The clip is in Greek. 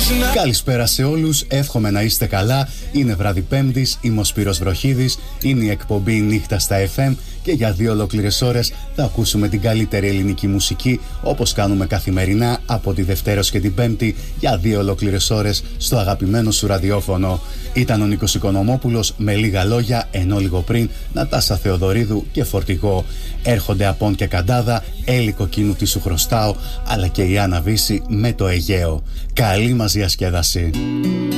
Καλησπέρα σε όλους, εύχομαι να είστε καλά. Είναι βράδυ Πέμπτης, είμαι ο Σπύρος Βροχίδης. Είναι η εκπομπή Νύχτα στα FM και για 2 ολόκληρες ώρες θα ακούσουμε την καλύτερη ελληνική μουσική, όπως κάνουμε καθημερινά από τη Δευτέρα και την Πέμπτη, για 2 ολόκληρες ώρες στο αγαπημένο σου ραδιόφωνο. Ήταν ο Νίκος Οικονομόπουλος με λίγα λόγια, ενώ λίγο πριν Νατάσα Θεοδωρίδου και Φορτηγό. Έρχονται Απόν και Καντάδα, Έλλη Κοκκίνου τι σου χρωστάω, αλλά και η Άννα Βύση με το Αιγαίο. Καλή μας διασκέδαση.